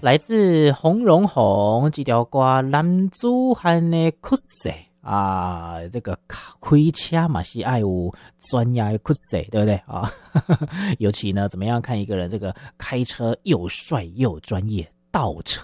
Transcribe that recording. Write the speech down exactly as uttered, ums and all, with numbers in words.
来自洪荣宏这条歌男子汉的酷色啊，这个开车嘛是爱有专业的酷色，对不对啊？尤其呢，怎么样看一个人这个开车又帅又专业，倒车